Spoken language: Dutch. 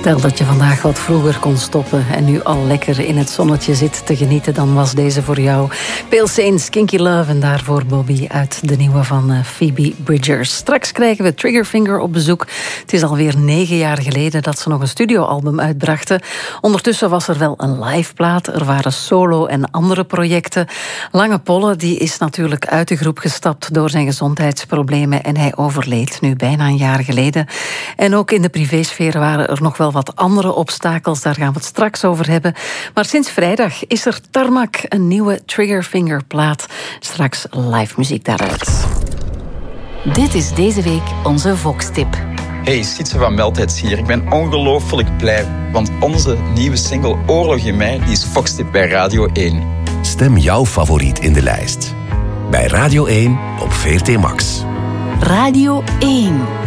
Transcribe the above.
Stel dat je vandaag wat vroeger kon stoppen en nu al lekker in het zonnetje zit te genieten, dan was deze voor jou. Pale Saints, Kinky Love en daarvoor Bobby uit de nieuwe van Phoebe Bridgers. Straks krijgen we Triggerfinger op bezoek. Het is alweer 9 jaar geleden dat ze nog een studioalbum uitbrachten. Ondertussen was er wel een liveplaat, er waren solo- en andere projecten. Lange Polle die is natuurlijk uit de groep gestapt door zijn gezondheidsproblemen en hij overleed nu bijna een jaar geleden. En ook in de privésfeer waren er nog wel wat andere obstakels, daar gaan we het straks over hebben. Maar sinds vrijdag is er Tarmac, een nieuwe Triggerfinger-plaat. Straks live muziek daaruit. Dit is deze week onze Vox-tip. Hey, Sietse van Meltheids hier. Ik ben ongelooflijk blij, want onze nieuwe single Oorlog in mij, die is Vox-tip bij Radio 1. Stem jouw favoriet in de lijst. Bij Radio 1 op VRT Max. Radio 1.